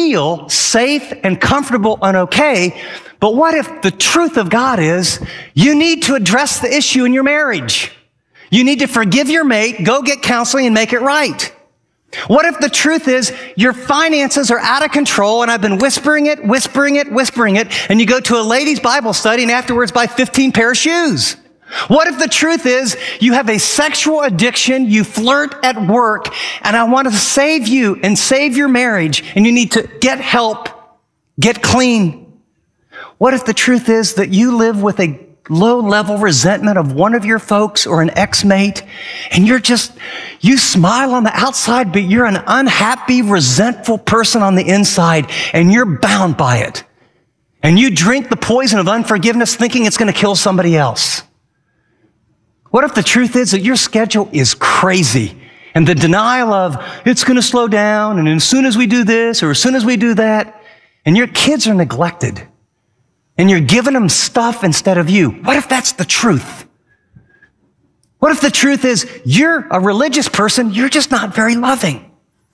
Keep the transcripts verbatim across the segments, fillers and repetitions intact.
feel safe and comfortable and okay. But what if the truth of God is you need to address the issue in your marriage? You need to forgive your mate, go get counseling, and make it right. What if the truth is your finances are out of control and I've been whispering it, whispering it, whispering it, and you go to a ladies' Bible study and afterwards buy fifteen pair of shoes? What if the truth is you have a sexual addiction, you flirt at work, and I want to save you and save your marriage, and you need to get help, get clean? What if the truth is that you live with a low-level resentment of one of your folks or an ex-mate, and you're just, you smile on the outside, but you're an unhappy, resentful person on the inside, and you're bound by it. And you drink the poison of unforgiveness thinking it's going to kill somebody else. What if the truth is that your schedule is crazy, and the denial of, it's going to slow down, and as soon as we do this, or as soon as we do that, and your kids are neglected, and you're giving them stuff instead of you? What if that's the truth? What if the truth is you're a religious person, you're just not very loving?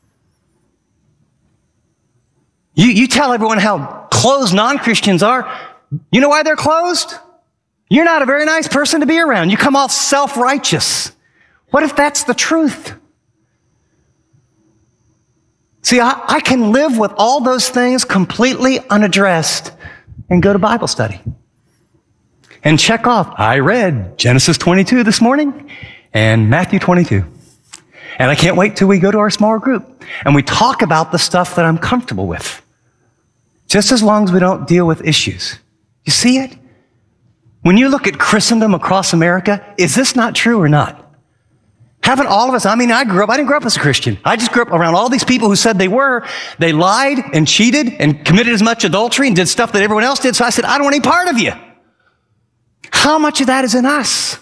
You, you tell everyone how closed non-Christians are. You know why they're closed? You're not a very nice person to be around. You come off self-righteous. What if that's the truth? See, I, I can live with all those things completely unaddressed and go to Bible study and check off, I read Genesis twenty-two this morning and Matthew twenty-two. And I can't wait till we go to our small group and we talk about the stuff that I'm comfortable with. Just as long as we don't deal with issues. You see it? When you look at Christendom across America, is this not true or not? Haven't all of us, I mean, I grew up, I didn't grow up as a Christian. I just grew up around all these people who said they were. They lied and cheated and committed as much adultery and did stuff that everyone else did. So I said, I don't want any part of you. How much of that is in us?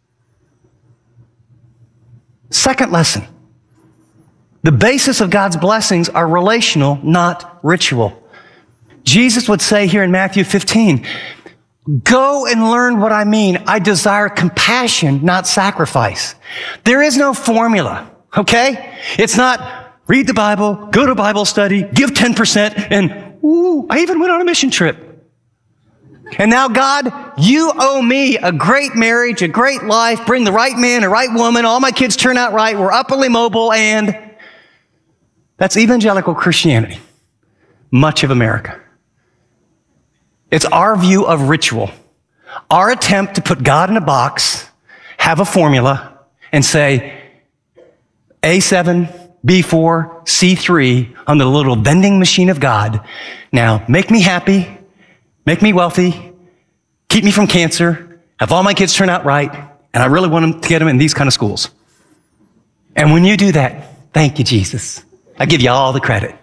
Second lesson. The basis of God's blessings are relational, not ritual. Jesus would say here in Matthew fifteen, go and learn what I mean. I desire compassion, not sacrifice. There is no formula, okay? It's not read the Bible, go to Bible study, give ten percent, and ooh, I even went on a mission trip. And now, God, you owe me a great marriage, a great life, bring the right man, a right woman, all my kids turn out right, we're upwardly mobile, and that's evangelical Christianity, much of America. It's our view of ritual, our attempt to put God in a box, have a formula, and say A seven, B four, C three on the little vending machine of God. Now, make me happy, make me wealthy, keep me from cancer, have all my kids turn out right, and I really want them to get them in these kind of schools. And when you do that, thank you, Jesus. I give you all the credit.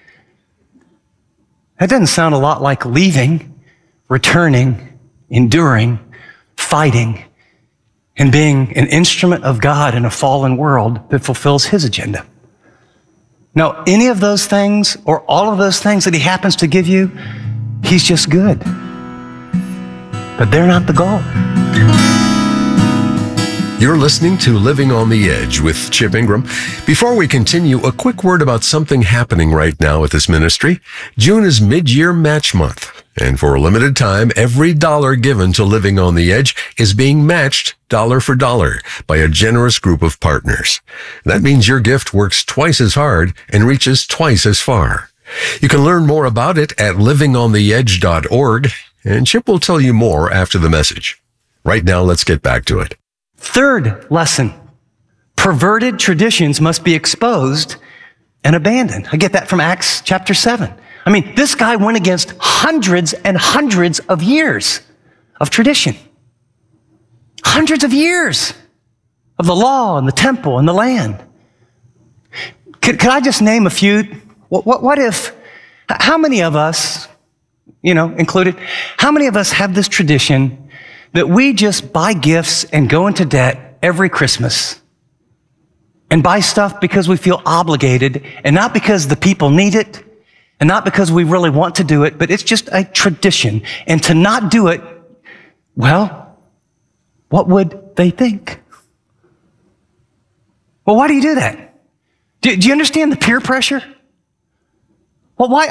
That doesn't sound a lot like leaving, returning, enduring, fighting, and being an instrument of God in a fallen world that fulfills His agenda. Now, any of those things or all of those things that He happens to give you, He's just good. But they're not the goal. You're listening to Living on the Edge with Chip Ingram. Before we continue, a quick word about something happening right now at this ministry. June is mid-year match month, and for a limited time, every dollar given to Living on the Edge is being matched dollar for dollar by a generous group of partners. That means your gift works twice as hard and reaches twice as far. You can learn more about it at living on the edge dot org, and Chip will tell you more after the message. Right now, let's get back to it. Third lesson, perverted traditions must be exposed and abandoned. I get that from Acts chapter seven. I mean, this guy went against hundreds and hundreds of years of tradition. Hundreds of years of the law and the temple and the land. Could, could I just name a few? What, what, what if, how many of us, you know, included, how many of us have this tradition that we just buy gifts and go into debt every Christmas and buy stuff because we feel obligated and not because the people need it and not because we really want to do it, but it's just a tradition. And to not do it, well, what would they think? Well, why do you do that? Do, do you understand the peer pressure? Well, why?